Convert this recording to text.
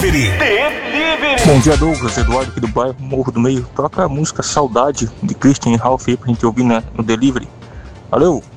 Bom dia, Douglas. Eduardo aqui do bairro Morro do Meio. Toca a música Saudade de Christian Ralph aí pra gente ouvir no Delivery. Valeu!